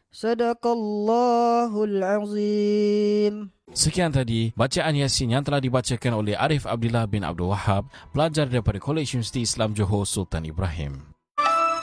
Sadaqallahul azim. Sekian tadi bacaan Yasin yang telah dibacakan oleh Arif Abdillah bin Abdul Wahab, pelajar daripada Kolej Universiti Islam Johor Sultan Ibrahim.